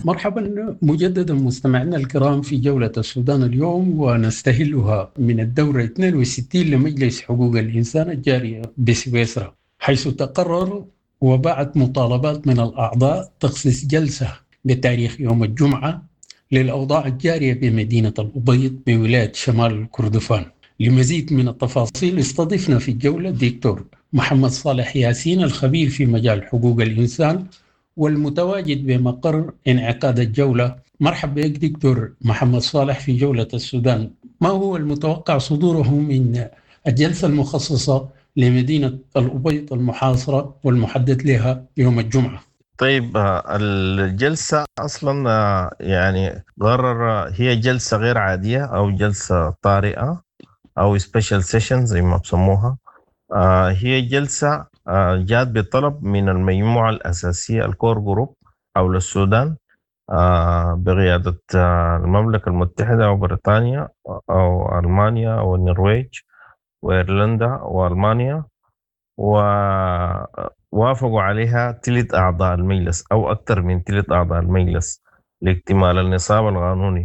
مرحبا مجددا مستمعينا الكرام في جولة السودان اليوم، ونستهلها من الدورة 62 لمجلس حقوق الإنسان الجارية بسويسرا، حيث تقرر وبعد مطالبات من الأعضاء تخصيص جلسة بتاريخ يوم الجمعة للأوضاع الجارية بمدينة الأبيض بولاية شمال كردفان. لمزيد من التفاصيل استضفنا في الجولة الدكتور محمد صالح ياسين، الخبير في مجال حقوق الإنسان والمتواجد بمقر انعقاد الجولة. مرحبا بك دكتور محمد صالح في جولة السودان. ما هو المتوقع صدوره من الجلسة المخصصة لمدينة الأبيض المحاصرة والمحدد لها يوم الجمعة؟ طيب، الجلسة أصلا يعني قرر هي جلسة غير عادية أو جلسة طارئة أو سبيشال سيشن زي ما بسموها. هي جلسة جات بطلب من المجموعة الأساسية الكور جروب حول السودان، بقيادة المملكة المتحدة وبريطانيا أو ألمانيا أو النرويج وإيرلندا وألمانيا، ووافقوا عليها 3 أعضاء المجلس أو أكثر من 3 أعضاء المجلس لاكتمال النصاب القانوني.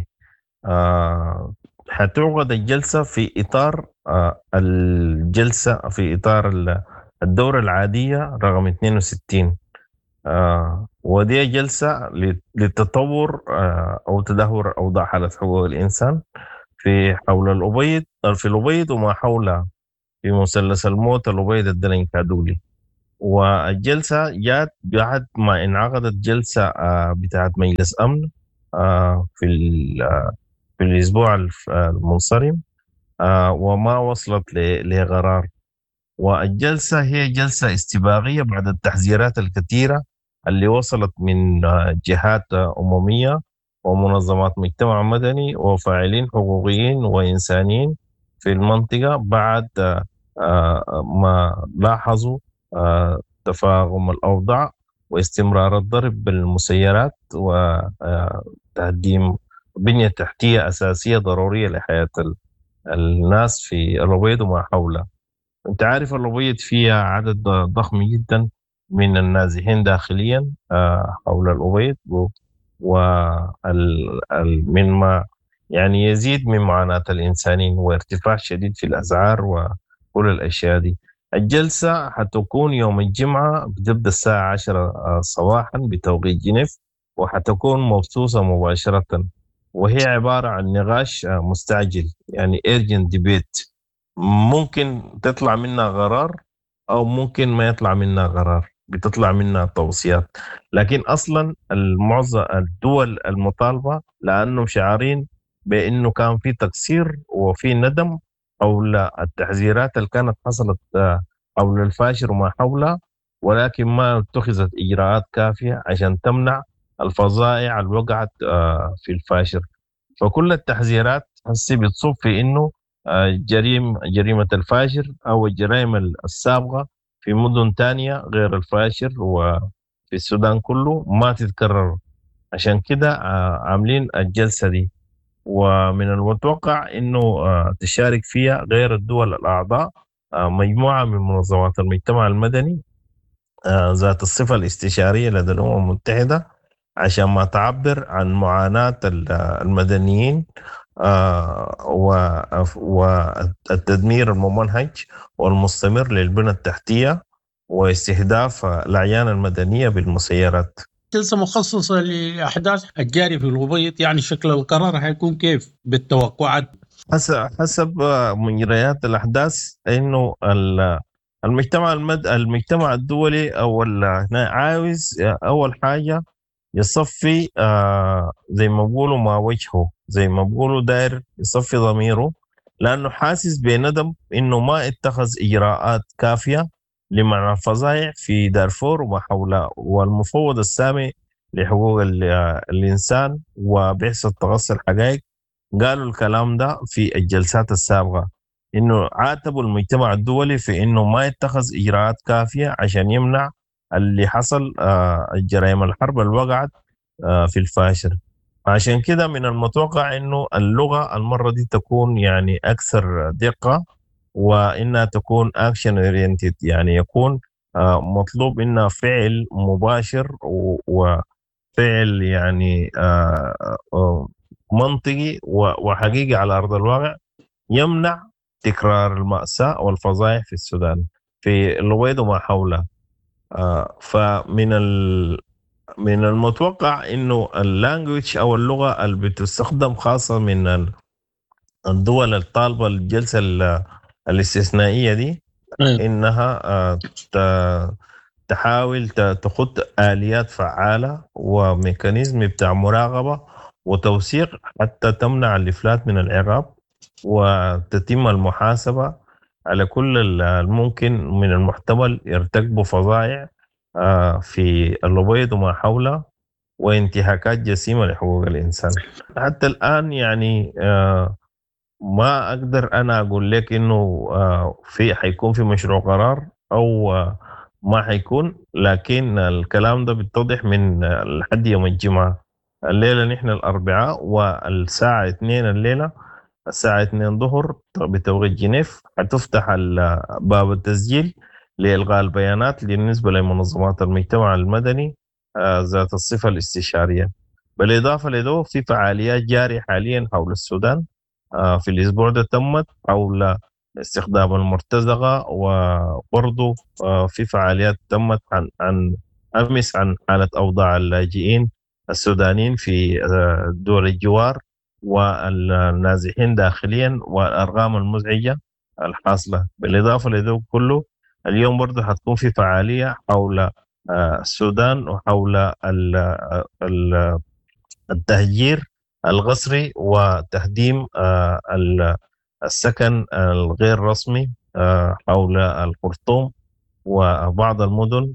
حتعقد الجلسة في إطار الجلسة في إطار الدورة العادية رقم 62. ودي جلسة للتطور أو تدهور أوضاع حالة حقوق الإنسان في حول الأبيض، في الأبيض وما حولها في مثلث الموت الأبيض الدلنكادولي. والجلسة جات بعد ما انعقدت جلسة بتاعت مجلس أمن في في الأسبوع المنصرم، وما وصلت لقرار. والجلسة هي جلسة استباقية بعد التحذيرات الكثيرة اللي وصلت من جهات أممية ومنظمات مجتمع مدني وفاعلين حقوقيين وإنسانيين في المنطقة بعد ما لاحظوا تفاقم الأوضاع واستمرار الضرب بالمسيرات وتقديم بنية تحتية أساسية ضرورية لحياة الناس في الأبيض وما حوله. أنت عارف الأبيض فيها عدد ضخم جدا من النازحين داخليا حول الأبيض، ومما يعني يزيد من معاناة الإنسانين وارتفاع شديد في الأسعار وكل الأشياء دي. الجلسة حتكون يوم الجمعة، بتبدأ الساعة 10 صباحا بتوقيت جنيف، وحتكون مبثوثة مباشرة، وهي عبارة عن نقاش مستعجل يعني urgent debate. ممكن تطلع منها قرار أو ممكن ما يطلع منها قرار، بتطلع منها توصيات. لكن أصلا المعظم الدول المطالبة لأنهم شعارين بأنه كان في تقصير وفي ندم حول التحذيرات اللي كانت حصلت حول الفاشر وما حولها، ولكن ما اتخذت إجراءات كافية عشان تمنع الفظائع اللي وقعت في الفاشر. فكل التحذيرات هسه بتصب في انه جريمة الفاشر او الجرائم السابقة في مدن تانية غير الفاشر وفي السودان كله ما تتكرر. عشان كده عاملين الجلسة دي، ومن المتوقع انه تشارك فيها غير الدول الاعضاء مجموعة من منظمات المجتمع المدني ذات الصفة الاستشارية لدى الأمم المتحدة، عشان ما تعبر عن معاناة المدنيين والتدمير الممنهج والمستمر للبنى التحتية واستهداف الأعيان المدنية بالمسيرات. جلسة مخصصة لأحداث الجاري في الأبيض، يعني شكل القرار هيكون كيف بالتوقعات؟ حسب مجريات الأحداث إنه المجتمع الدولي عاوز أول حاجة يصفي زي ما بقولوا ما وجهه، زي ما بقولوا داير يصفي ضميره، لأنه حاسس بندم إنه ما اتخذ إجراءات كافية لمنع الفظائع في دارفور وما حولها. والمفوض السامي لحقوق الإنسان وبعثة تغطي الحقائق قالوا الكلام ده في الجلسات السابقة، إنه عاتبوا المجتمع الدولي في إنه ما يتخذ إجراءات كافية عشان يمنع اللي حصل الجرائم الحرب اللي وقعت في الفاشر. عشان كده من المتوقع إنه اللغة المرة دي تكون يعني أكثر دقة، وإنها تكون action oriented، يعني يكون مطلوب إنها فعل مباشر فعل يعني منطقي وحقيقي على أرض الواقع يمنع تكرار المأساة والفظائع في السودان في الويد وما حوله. فمن من المتوقع انه اللانجوج او اللغه اللي بتستخدم خاصه من الدول الطالبه الجلسه الاستثنائيه دي أيوة. انها تحاول تخط آليات فعالة وميكانيزم بتاع مراقبة وتوثيق حتى تمنع الإفلات من العقاب وتتم المحاسبة على كل الممكن من المحتمل يرتكبوا فظائع في الأبيض وما حوله وانتهاكات جسيمة لحقوق الإنسان. حتى الآن يعني ما أقدر أنا أقول لك إنه في حيكون في مشروع قرار أو ما حيكون، لكن الكلام ده بيتضح من لحد يوم الجمعة. الليلة نحن الأربعاء والساعة 2 الليلة، الساعة 2 ظهر بتوقيت جنيف حتفتح باب التسجيل لإلغاء البيانات بالنسبة لمنظمات المجتمع المدني ذات الصفة الاستشارية. بالإضافة لذلك في فعاليات جارية حاليا حول السودان. في الأسبوع ده تمت حول استخدام المرتزقة، وبرضو في فعاليات تمت عن أمس عن حالة أوضاع اللاجئين السودانيين في دول الجوار والنازحين داخليا والأرقام المزعجة الحاصلة. بالإضافة لذلك كله اليوم برضو حتكون في فعالية حول السودان وحول التهجير القسري وتهديم السكن الغير رسمي حول الخرطوم وبعض المدن،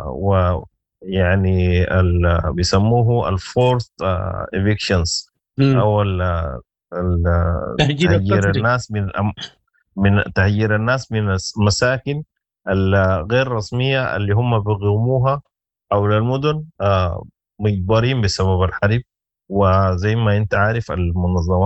ويعني بيسموه الفورث ايفيكشنز او تهجير تهجير القسري. الناس من تهجير الناس من المساكن الغير رسمية اللي هم بيقوموها حول المدن مجبرين بسبب الحرب. وزي ما انت عارف المنظمات